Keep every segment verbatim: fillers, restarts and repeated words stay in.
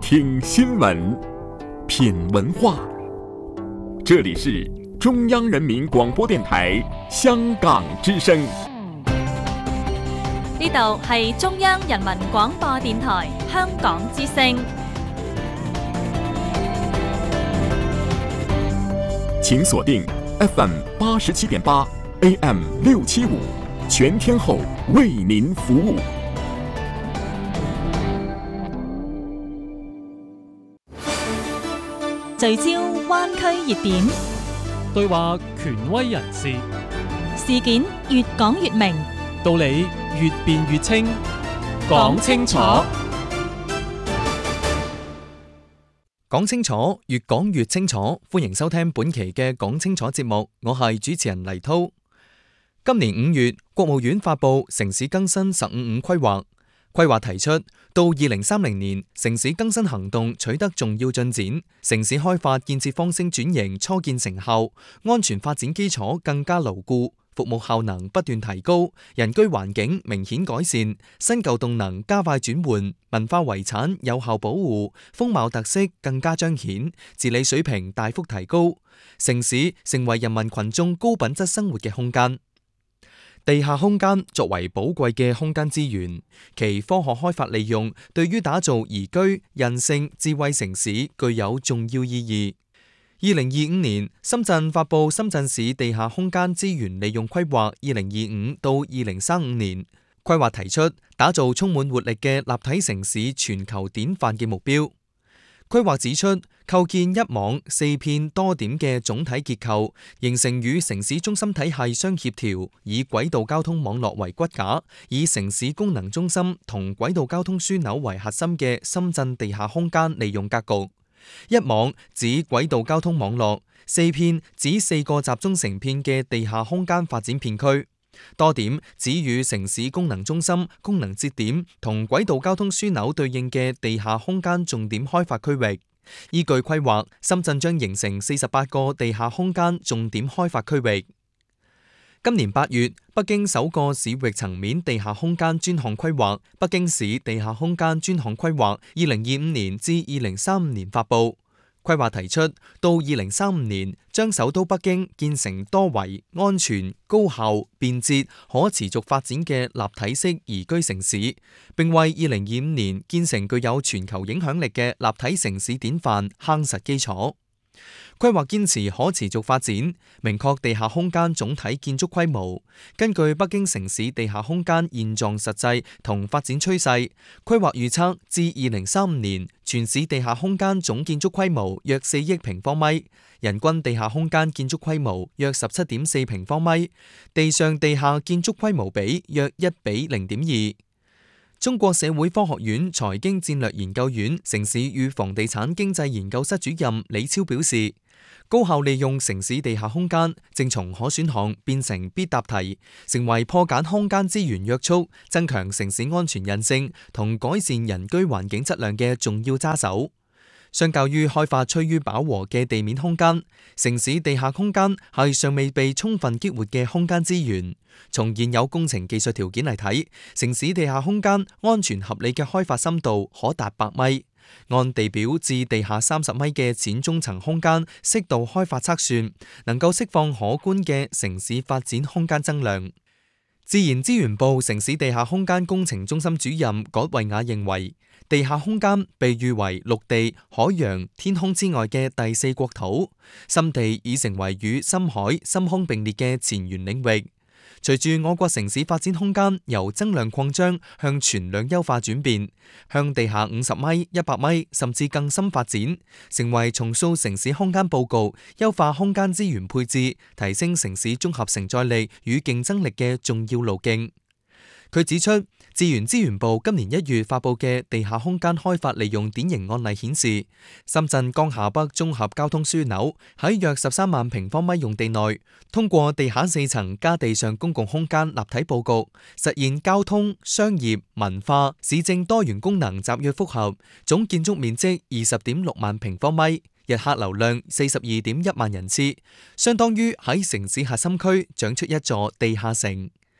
听新闻，品文化。这里是中央人民广播電台香港之聲。 呢度係中央人民廣播電台香港之聲。 請鎖定 F M 八十七點八 A M 六七五，全天候為您服務。 聚焦灣區熱點， 對話權威人士， 事件越講越明， 道理越辯越清，講清楚，講清楚，越講越清楚。歡迎收聽本期嘅講清楚節目，我係主持人黎濤。今年五月，國務院發布城市更新十五五規劃。規劃提出，到二零三零年，城市更新行動取得重要進展，城市開發建設方式轉型初見成效，安全發展基礎更加牢固，服務效能不斷提高，人居環境明顯改善，新舊動能加快轉換，文化遺產有效保護，風貌特色更加彰顯，治理水平大幅提高，城市成為人民群眾高品質生活嘅空間。地下空間作為寶貴嘅空間資源，其科學開發利用對於打造宜居、韌性、智慧城市具有重要意義。二零二五年，深圳發布《深圳市地下空間資源利用規劃（二零二五到二零三五年）》。規劃提出打造充滿活力嘅立體城市全球典範嘅目標。規劃指出，構建一網四片多點嘅總體結構，形成與城市中心體系相協調，以軌道交通網絡為骨架，以城市功能中心同軌道交通樞紐為核心嘅深圳地下空間利用格局。一網指軌道交通網絡，四片指四個集中成片嘅地下空間發展片區。多點指與城市功能中心、功能節點同軌道交通樞紐對應嘅地下空間重點開發區域。依據規劃，深圳將形成四十八個地下空間重點開發區域。今年八月，北京首個市域層面地下空間專項規劃《北京市地下空間專項規劃（二零二五年至二零三五年）》發布。規劃提出，到二零三五年，將首都北京建成多維、安全、高效、便捷、可持續發展嘅立體式宜居城市，並為二零二五年建成具有全球影響力嘅立體城市典範夯實基礎。規劃堅持可持續發展，明確地下空間總體建築規模。根據北京城市地下空間現狀實際同發展趨勢，規劃預測至二零三五年，全市地下空間總建築規模約四億平方米，人均地下空間建築規模約十七點四平方米，地上地下建築規模比約一比零點二。中國社會科學院財經戰略研究院城市與房地產經濟研究室主任李超表示，高效利用城市地下空間正從可選項變成必答題，成為破解空間資源約束、增強城市安全韌性同改善人居環境質量嘅重要揸手。相較於開發趨於飽和嘅地面空間，城市地下空間係尚未被充分激活嘅空間資源。從現有工程技術條件嚟睇，城市地下空間安全合理嘅開發深度可達百米。按地表至地下三十米嘅淺中層空間適度開發測算，能夠釋放可觀嘅城市發展空間增量。自然資源部城市地下空間工程中心主任葛惠雅認為，地下空間被譽為陸地、海洋、天空之外嘅第四國土，深地已成為與深海、深空並列嘅前沿領域。隨住我國城市發展空間由增量擴張向存量優化轉變，向地下五十米、一百米甚至更深發展，成為重塑城市空間佈局、優化空間資源配置、提升城市綜合承載力與競爭力嘅重要路徑。佢指出，自然資源部今年一月發佈嘅地下空間開發利用典型案例顯示，深圳江夏北綜合交通樞紐喺約十三萬平方米用地內，通過地下四層加地上公共空間立體佈局，實現交通、商業、文化、市政多元功能集約複合，總建築面積二十點六萬平方米，日客流量四十二點一萬人次，相當於喺城市核心區長出一座地下城。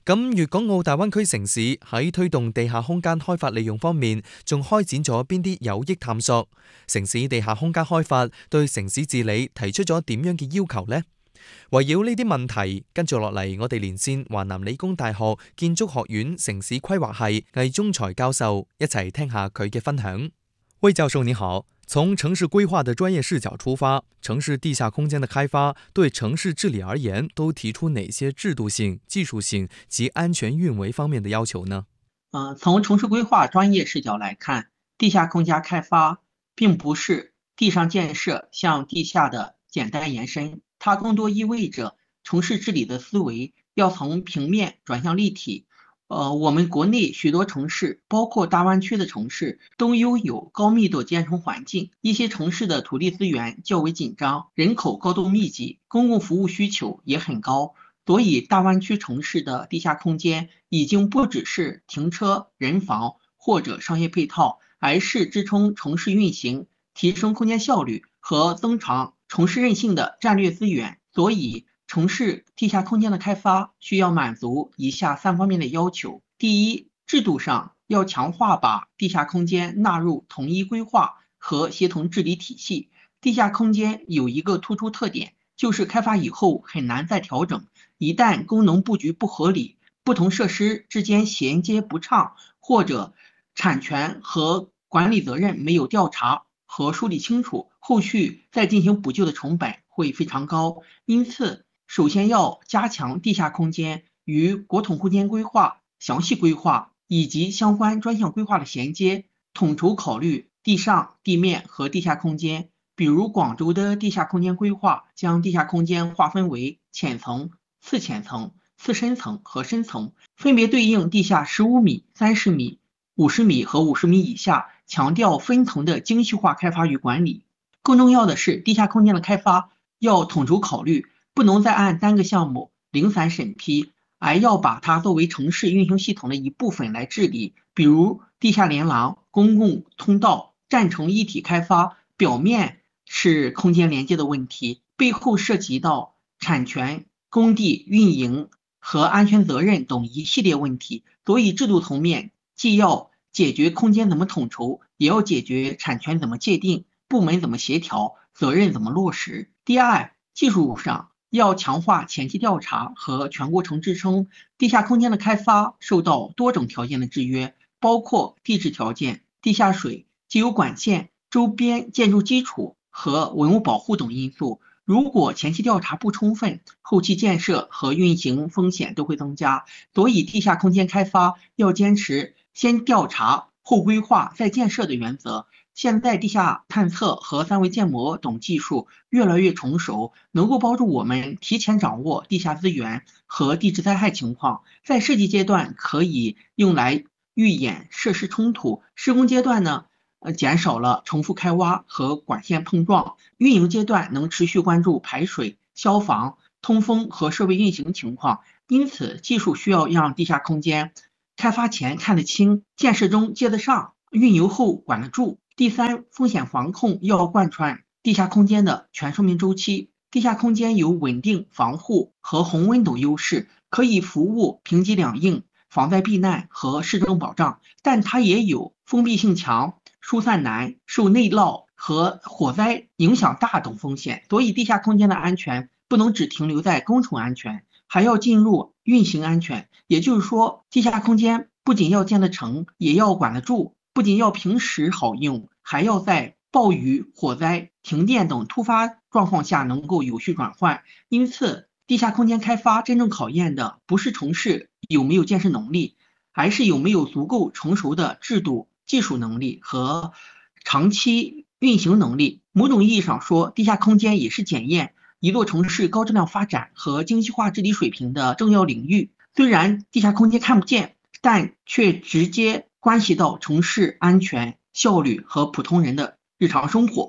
咁粵港澳大灣區城市喺推動地下空間開發利用方面，仲開展咗邊啲有益探索？城市地下空間開發對城市治理提出咗點樣嘅要求呢？圍繞呢啲問題，跟住落嚟，我哋連線華南理工大學建築學院城市規劃系魏忠才教授，一齊聽下佢嘅分享。魏教授你好，從城市規劃的專業視角出發，城市地下空間的開發對城市治理而言，都提出哪些制度性、技術性及安全運維方面的要求呢？ 呃，從城市規劃專業視角來看，地下空間開發並不是地上建設向地下的簡單延伸，它更多意味着城市治理的思維要從平面轉向立體。呃，我們國內許多城市，包括大灣區的城市，都擁有高密度建成環境。一些城市的土地資源較為緊張，人口高度密集，公共服務需求也很高。所以，大灣區城市的地下空間已經不只是停車、人房或者商業配套，而是支撐城市運行、提升空間效率和增強城市韌性的戰略資源。所以，城市地下空間的開發需要滿足以下三方面的要求。第一，制度上要強化把地下空間納入統一規劃和協同治理體系。地下空間有一個突出特點，就是開發以後很難再調整。一旦功能佈局不合理，不同設施之間銜接不暢，或者產權和管理責任沒有調查和梳理清楚，後續再進行補救的成本會非常高。因此，首先要加強地下空間與國土空間規劃、詳細規劃以及相關專項規劃的銜接，統籌考慮地上、地面和地下空間。比如廣州的地下空間規劃將地下空間劃分為淺層、次淺層、次深層和深層，分別對應地下十五米、三十米、五十米和五十米以下，強調分層的精細化開發與管理。更重要的是，地下空間的開發要統籌考慮，不能再按單個項目零散審批，而要把它作為城市運行系統的一部分來治理。比如地下連廊、公共通道、站成一體開發，表面是空間連接的問題，背後涉及到產權、工地運營和安全責任等一系列問題。所以制度層面既要解決空間怎麼統籌，也要解決產權怎麼界定，部門怎麼協調，責任怎麼落實。第二，技術上要強化前期調查和全過程支撐。地下空間的開發受到多種條件的制約，包括地質條件、地下水、既有管線、周邊建築基礎和文物保護等因素。如果前期調查不充分，後期建設和運行風險都會增加。所以地下空間開發要堅持先調查後規劃再建設的原則。現在地下探測和三維建模等技術越來越成熟，能夠幫助我們提前掌握地下資源和地質災害情況，在設計階段可以用來預演設施衝突，施工階段呢，呃，減少了重複開挖和管線碰撞，運營階段能持續關注排水、消防、通風和設備運行情況。因此，技術需要讓地下空間開發前看得清，建設中接得上，運營後管得住。第三，風險防控要貫穿地下空間的全生命週期。地下空間有穩定、防護和恒溫等優勢，可以服務平擊兩應、防災避難和市政保障，但它也有封閉性強、疏散難、受內澇和火災影響大等風險。所以地下空間的安全不能只停留在工程安全，還要進入運行安全。也就是說，地下空間不僅要建得成，也要管得住，不僅要平時好用，還要在暴雨、火災、停電等突發狀況下能夠有序轉換。因此，地下空間開發真正考驗的不是城市有沒有建設能力，而是有沒有足夠成熟的制度、技術能力和長期運行能力。某種意義上說，地下空間也是檢驗一座城市高質量發展和精細化治理水平的重要領域。雖然地下空間看不見，但卻直接關係到城市安全、效率和普通人的日常生活。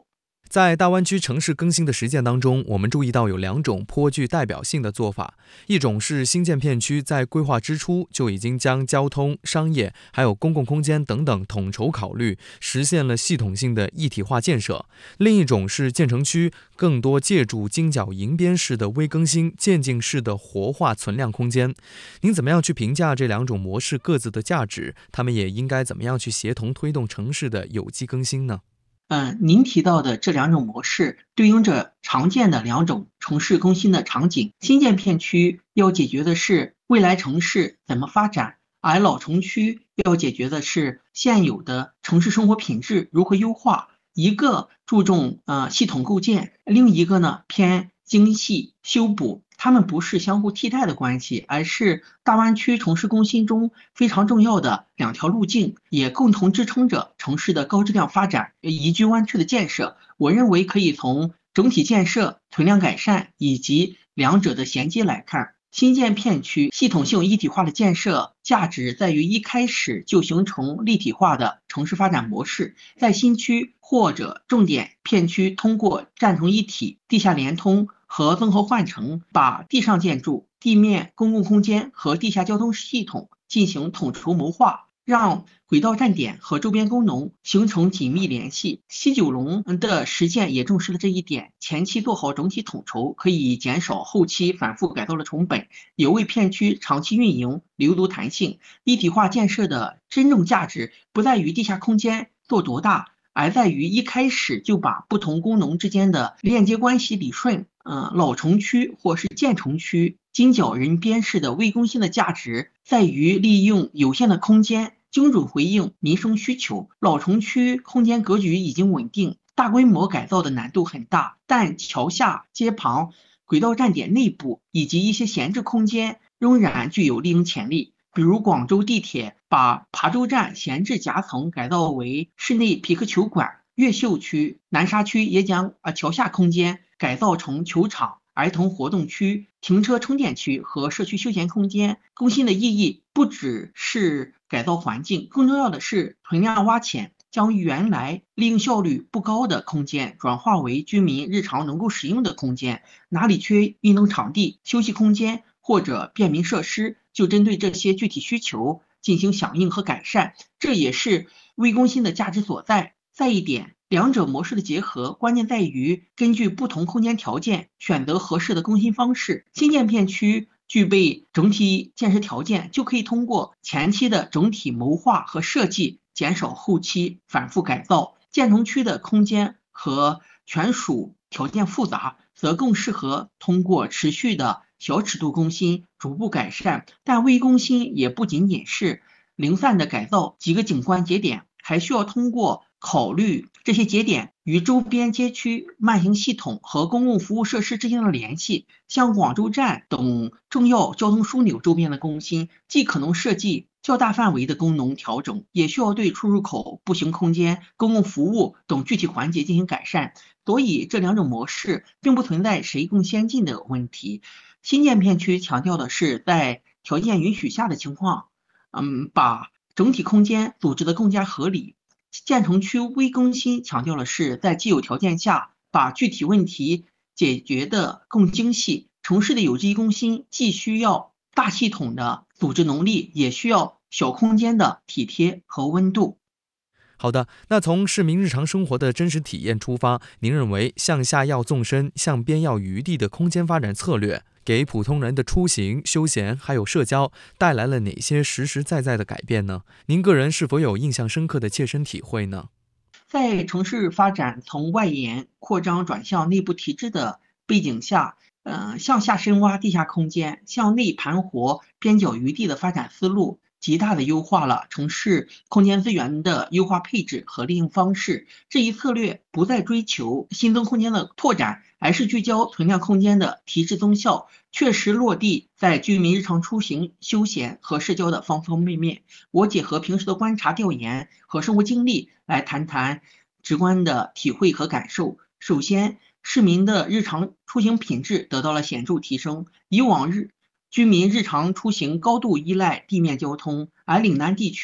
在大湾区城市更新的实践当中，我们注意到有两种颇具代表性的做法。一种是新建片区在规划之初就已经将交通、商业还有公共空间等等统筹考虑，实现了系统性的一体化建设。另一种是建成区更多借助金角银边式的微更新、渐进式的活化存量空间。您怎么样去评价这两种模式各自的价值？他们也应该怎么样去协同推动城市的有机更新呢？ 嗯，您提到的这两种模式对应着常见的两种城市更新的场景。新建片区要解决的是未来城市怎么发展，而老城区要解决的是现有的城市生活品质如何优化。一个注重呃系统构建，另一个呢偏精细修补。它们不是相互替代的关系，而是大湾区城市更新中非常重要的两条路径，也共同支撑着城市的高质量发展、宜居湾区的建设。我认为可以从整体建设、存量改善以及两者的衔接来看。新建片区系统性一体化的建设价值在于一开始就形成立体化的城市发展模式，在新区或者重点片区通过站成一体、地下连通和综合换乘，把地上建筑、地面公共空间和地下交通系统进行统筹谋划，让轨道站点和周边功能形成紧密联系。西九龙的实践也重视了这一点，前期做好整体统筹，可以减少后期反复改造的成本，也为片区长期运营留足弹性。一体化建设的真正价值不在于地下空间做多大，而在于一开始就把不同功能之间的链接关系理顺。呃，老城区或是建成区金角人边式的微更新的价值在于利用有限的空间精准回应民生需求。老城区空间格局已经稳定，大规模改造的难度很大，但桥下、街旁、轨道站点内部以及一些闲置空间仍然具有利用潜力。比如广州地铁把琶洲站闲置夹层改造为室内皮克球馆，越秀区、南沙区也将啊桥下空间改造成球场、儿童活动区、停车充电区和社区休闲空间。更新的意义不只是改造环境，更重要的是存量挖潜，将原来利用效率不高的空间转化为居民日常能够使用的空间。哪里缺运动场地、休息空间或者便民设施，就针对这些具体需求进行响应和改善，这也是微更新的价值所在。再一点，两者模式的结合，关键在于根据不同空间条件选择合适的更新方式。新建片区具备整体建设条件，就可以通过前期的整体谋划和设计，减少后期反复改造。建成区的空间和权属条件复杂，则更适合通过持续的小尺度更新逐步改善。但微更新也不仅仅是零散的改造几个景观节点，还需要通过考虑这些节点与周边街区慢行系统和公共服务设施之间的联系。像广州站等重要交通枢纽周边的更新，既可能设计较大范围的功能调整，也需要对出入口、步行空间、公共服务等具体环节进行改善。所以这两种模式并不存在谁更先进的问题。新建片区强调的是在条件允许下的情况，嗯，把整体空间组织得更加合理。建成区微更新强调的是在既有条件下把具体问题解决得更精细。城市的有机更新既需要大系统的组织能力，也需要小空间的体贴和温度。 好的，那从市民日常生活的真实体验出发，您认为向下要纵深，向边要余地的空间发展策略给普通人的出行、休闲还有社交带来了哪些实实在在的改变呢？您个人是否有印象深刻的切身体会呢？ 在城市发展从外延扩张转向内部提质的背景下，呃，向下深挖地下空间，向内盘活边角余地的发展思路，极大的优化了城市空间资源的优化配置和利用方式。这一策略不再追求新增空间的拓展，而是聚焦存量空间的提质增效，确实落地在居民日常出行、休闲和社交的方方面面。我结合平时的观察调研和生活经历来谈谈直观的体会和感受。首先，市民的日常出行品质得到了显著提升。以往日居民日常出行高度依赖地面交通，而岭南地区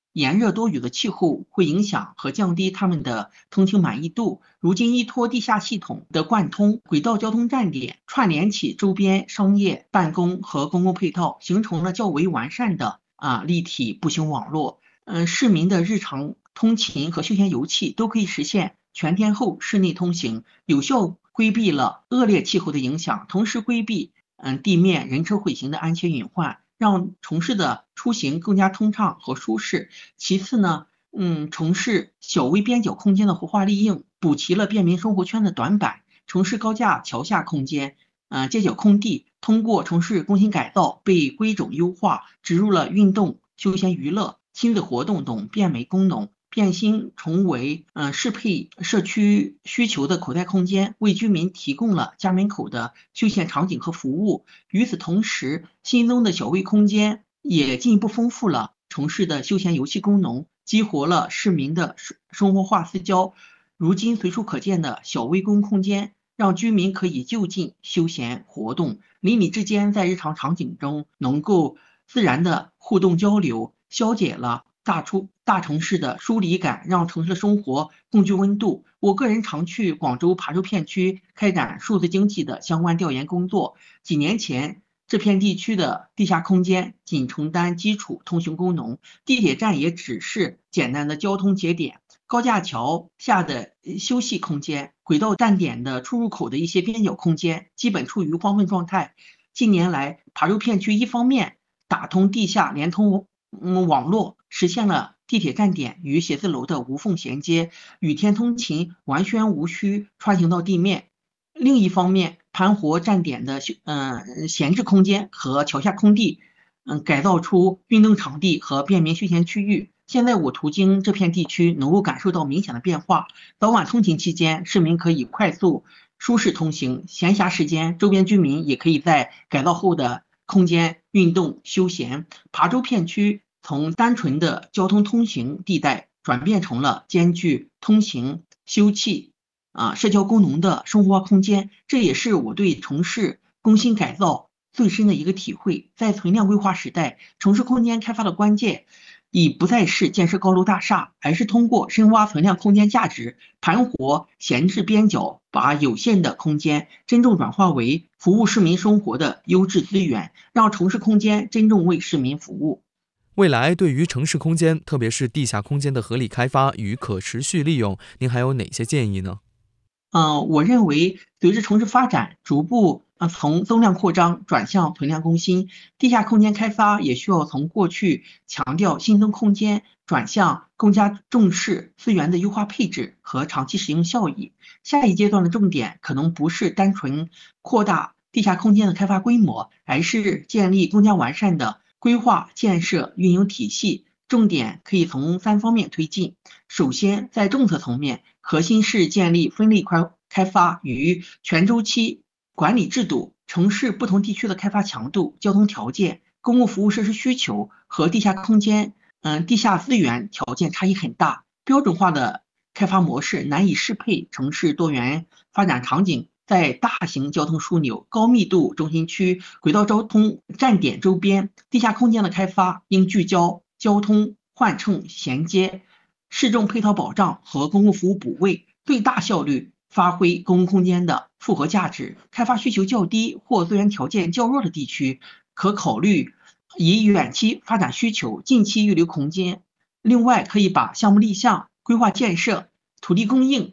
炎热多雨的气候会影响和降低他们的通行满意度。如今依托地下系统的贯通，轨道交通站点串联起周边商业、办公和公共配套，形成了较为完善的啊立体步行网络。嗯、呃，市民的日常通勤和休闲游憩都可以实现全天候室内通行，有效规避了恶劣气候的影响，同时规避嗯地面人车混行的安全隐患，让城市的出行更加通畅和舒适。其次呢，嗯，城市小微边角空间的活化利用，补齐了便民生活圈的短板。城市高架桥下空间、呃街角空地，通过城市更新改造被规整优化，植入了运动、休闲娱乐、亲子活动等便媒功能，变新成为呃适配社区需求的口袋空间，为居民提供了家门口的休闲场景和服务。与此同时，新增的小微空间也进一步丰富了城市的休闲游戏功能，激活了市民的生活化私交。如今随处可见的小微公空间，让居民可以就近休闲活动，邻里之间在日常场景中能够自然的互动交流，消解了大出大城市的疏离感，让城市生活更具温度。我个人常去广州琶洲片区开展数字经济的相关调研工作。几年前，这片地区的地下空间仅承担基础通行功能，地铁站也只是简单的交通节点，高架桥下的休息空间、轨道站点的出入口的一些边角空间基本处于荒废状态。近年来，琶洲片区一方面打通地下连通嗯网络，实现了地铁站点与写字楼的无缝衔接，雨天通勤完全无需穿行到地面。另一方面，盘活站点的嗯闲置空间和桥下空地，嗯改造出运动场地和便民休闲区域。现在我途经这片地区，能够感受到明显的变化。早晚通勤期间，市民可以快速舒适通行；闲暇时间，周边居民也可以在改造后的空间运动休闲。琶洲片区从单纯的交通通行地带转变成了兼具通行、休憩、啊社交功能的生活化空间，这也是我对城市更新改造最深的一个体会。在存量规划时代，城市空间开发的关键已不再是建设高楼大厦，而是通过深挖存量空间价值，盘活闲置边角，把有限的空间真正转化为服务市民生活的优质资源，让城市空间真正为市民服务。 未来对于城市空间，特别是地下空间的合理开发与可持续利用，您还有哪些建议呢？ 嗯，我认为随着城市发展逐步呃从增量扩张转向存量更新，地下空间开发也需要从过去强调新增空间，转向更加重视资源的优化配置和长期使用效益。下一阶段的重点可能不是单纯扩大地下空间的开发规模，而是建立更加完善的规划建设运营体系。重点可以从三方面推进。首先，在政策层面，核心是建立分类开开发与全周期管理制度。城市不同地区的开发强度、交通条件、公共服务设施需求和地下空间、嗯地下资源条件差异很大，标准化的开发模式难以适配城市多元发展场景。在大型交通枢纽、高密度中心区、轨道交通站点周边，地下空间的开发应聚焦交通换乘衔接、市政配套保障和公共服务补位，最大效率发挥公共空间的复合价值。开发需求较低或资源条件较弱的地区，可考虑以远期发展需求，近期预留空间。另外，可以把项目立项、规划建设、土地供应